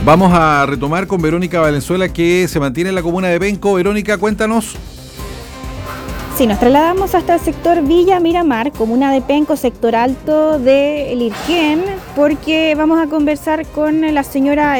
Vamos a retomar con Verónica Valenzuela, que se mantiene en la comuna de Penco. Verónica, cuéntanos. Sí, nos trasladamos hasta el sector Villa Miramar, comuna de Penco, sector alto de Lirquén, porque vamos a conversar con la señora